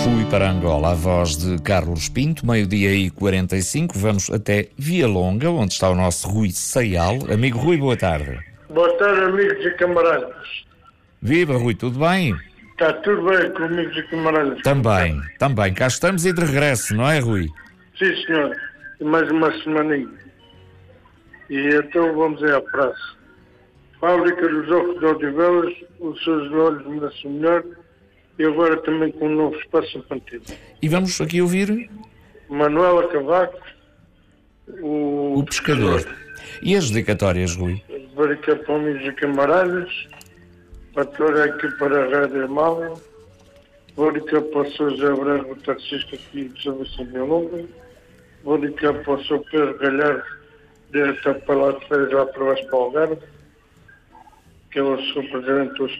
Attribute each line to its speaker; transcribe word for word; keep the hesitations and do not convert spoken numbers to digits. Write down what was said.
Speaker 1: Fui para Angola, a voz de Carlos Pinto, meio-dia e quarenta e cinco. Vamos até Via Longa, onde está o nosso Rui Saial. Amigo Rui, boa tarde.
Speaker 2: Boa tarde, amigos e camaradas.
Speaker 1: Viva, Rui, tudo bem?
Speaker 2: Está tudo bem com amigos e camaradas?
Speaker 1: Também, também. Cá estamos e de regresso, não é, Rui?
Speaker 2: Sim, senhor. E mais uma semaninha. E então vamos aí à praça. Fábrica dos Ovos de Odivelas, os seus olhos merecem melhor. E agora também com um novo espaço infantil.
Speaker 1: E vamos aqui ouvir
Speaker 2: Manuela Cavaco, o,
Speaker 1: o pescador. E as dedicatórias, Rui?
Speaker 2: Dedica para amigos e camaradas, para toda a equipe para a Rádio Amália, dedica para o seu José Branco, o taxista aqui de São Vicente de Longa, dedica para o seu Pedro Galhardo, diretor para lá de férias lá para baixo para o Algarve, que é o seu presidente dos